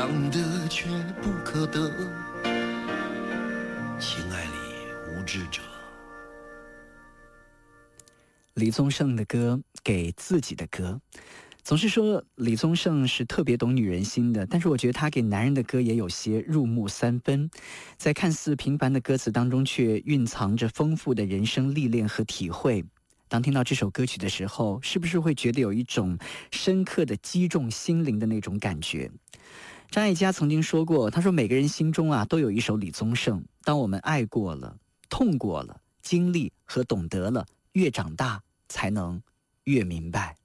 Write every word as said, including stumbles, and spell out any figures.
想得却不可得，情爱里无知者。 李宗盛的歌，给自己的歌。总是说李宗盛是特别懂女人心的，但是我觉得他给男人的歌也有些入木三分，在看似平凡的歌词当中，却蕴藏着丰富的人生历练和体会。当听到这首歌曲的时候，是不是会觉得有一种深刻的击中心灵的那种感觉？张艾嘉曾经说过，他说每个人心中啊都有一首李宗盛，当我们爱过了、痛过了、经历和懂得了，越长大才能越明白。